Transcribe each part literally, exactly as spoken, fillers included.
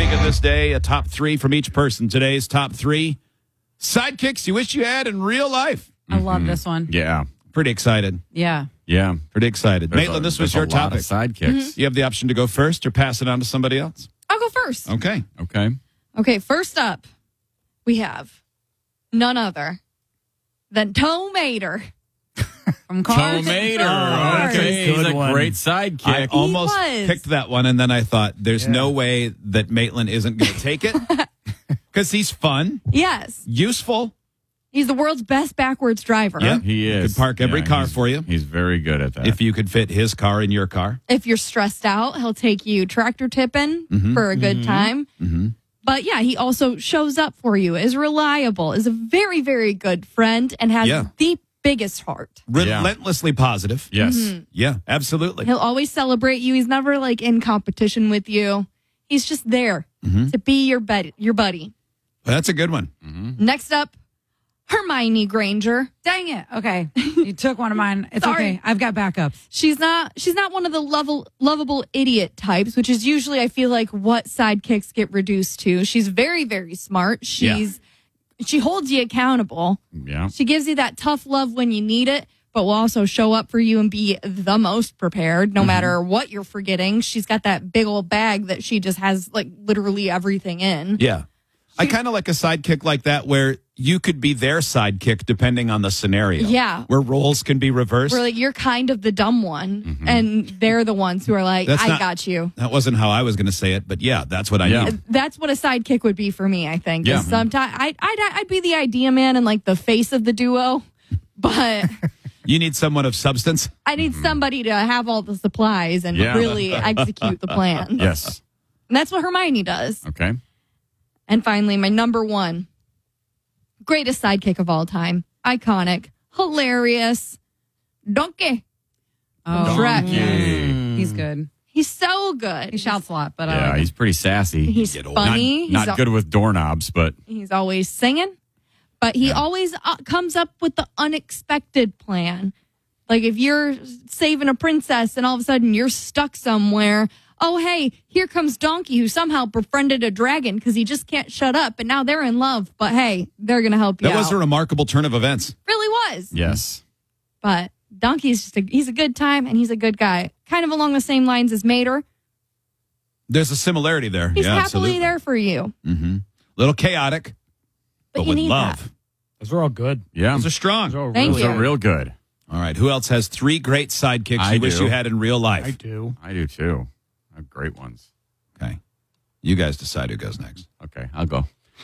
topic of this day, a top three from each person. Today's top three sidekicks you wish you had in real life. I love this one. Yeah. Pretty excited. Yeah. Yeah. Pretty excited. There's Maitland, a- this was there's your a lot topic. of sidekicks. Mm-hmm. You have the option to go first or pass it on to somebody else. I'll go first. Okay. Okay. Okay, first up, we have none other than Tow Mater. From Cars. Tow Mater. Cars. Okay. Good He's a one. great sidekick. I almost was. picked that one, and then I thought, there's Yeah. no way that Maitland isn't going to take it because he's fun, Yes. useful. He's the world's best backwards driver. Yeah. He is. Could park every Yeah, car he's- for you. He's very good at that. If you could fit his car in your car. If you're stressed out, he'll take you tractor tipping for a good time. Mm-hmm. But yeah, he also shows up for you, is reliable, is a very, very good friend, and has Yeah. the biggest heart. Relentlessly positive. yes. Yeah, absolutely. He'll always celebrate you. He's never like in competition with you. He's just there to be your bed- your buddy. That's a good one. Next up, Hermione Granger. Dang it. Okay. You took one of mine. It's Sorry. okay. I've got backups. She's not she's not one of the level, lovable idiot types, which is usually I feel like what sidekicks get reduced to. She's very, very smart. She's she holds you accountable. Yeah. She gives you that tough love when you need it, but will also show up for you and be the most prepared no matter what you're forgetting. She's got that big old bag that she just has like literally everything in. Yeah. I kind of like a sidekick like that where you could be their sidekick depending on the scenario. Yeah. Where roles can be reversed. Where like you're kind of the dumb one and they're the ones who are like, That's I not- got you. That wasn't how I was going to say it, but yeah, that's what I Yeah. need. That's what a sidekick would be for me, I think. Yeah. Sometimes I'd, I'd, I'd be the idea man and like the face of the duo, but You need someone of substance. I need somebody to have all the supplies and Yeah. really execute the plan. Yes. And that's what Hermione does. Okay. And finally, my number one, greatest sidekick of all time, iconic, hilarious, Donkey. Oh, Shrek. Donkey. He's good. He's so good. He shouts a lot, but Yeah, uh, he's pretty sassy. He's Get old. funny. Not, he's, not good with doorknobs, but he's always singing, but he always uh, comes up with the unexpected plan. Like if you're saving a princess and all of a sudden you're stuck somewhere, oh, hey, here comes Donkey, who somehow befriended a dragon because he just can't shut up. And now they're in love. But hey, they're going to help you That was out. a remarkable turn of events. really was. yes. But Donkey's just a, he's a good time and he's a good guy. Kind of along the same lines as Mater. There's a similarity there. He's yeah, happily absolutely. there for you. Mm-hmm. Little chaotic, But, but, you with need love. that. Those are all good. Yeah. Those are strong. Those are Thank really Those you. are real good. All right. Who else has three great sidekicks I you wish do. you had in real life? I do. I do too. I have great ones. Okay. You guys decide who goes next. Okay, I'll go.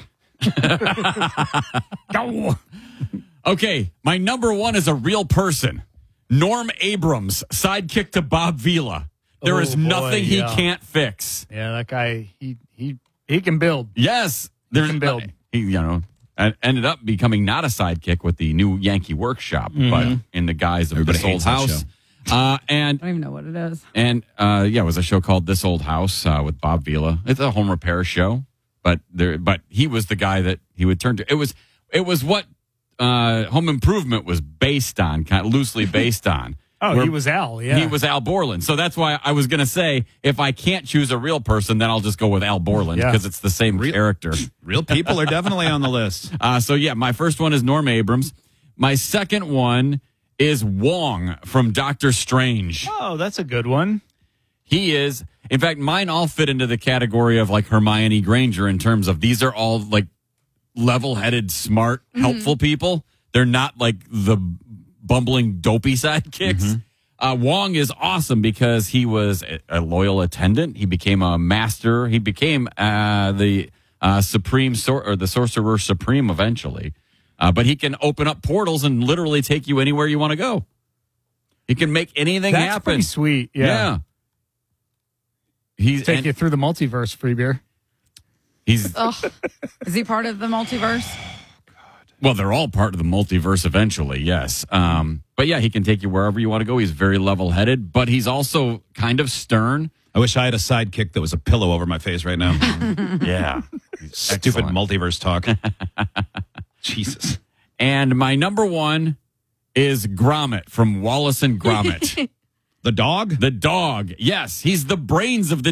Go. Okay, my number one is a real person. Norm Abrams, sidekick to Bob Vila. There Oh, is boy, nothing he yeah. can't fix. Yeah, that guy, he he he can build. Yes, there's can build. He, you know, and ended up becoming not a sidekick with the new Yankee Workshop, but in the guise of Everybody This Old hates that House. Uh, and I don't even know what it is. and uh, yeah, it was a show called This Old House uh, with Bob Vila. It's a home repair show, but there, but he was the guy that he would turn to. It was it was what uh, Home Improvement was based on, kind of loosely based on. Oh, Where he was Al. Yeah, He was Al Borland. So that's why I was going to say, if I can't choose a real person, then I'll just go with Al Borland Yeah. because it's the same character. Real people are definitely on the list. Uh, so yeah, my first one is Norm Abrams. My second one is Wong from Doctor Strange. Oh, that's a good one. He is, in fact, mine all fit into the category of like Hermione Granger in terms of these are all like level-headed, smart, helpful people. They're not like the bumbling, dopey sidekicks. Uh, Wong is awesome because he was a, a loyal attendant. He became a master. He became uh, the uh, supreme sor- or the sorcerer supreme eventually. Uh, but he can open up portals and literally take you anywhere you want to go. He can make anything That's happen. pretty sweet. Yeah, Yeah. He's take and you through the multiverse, free beer. he's Ugh. Is he part of the multiverse? well, they're all part of the multiverse eventually, yes. Um, but yeah, he can take you wherever you want to go. He's very level-headed, but he's also kind of stern. I wish I had a sidekick that was a pillow over my face right now. Yeah. Stupid Excellent. multiverse talk. Jesus. And my number one is Gromit from Wallace and Gromit. The dog? The dog. Yes, he's the brains of the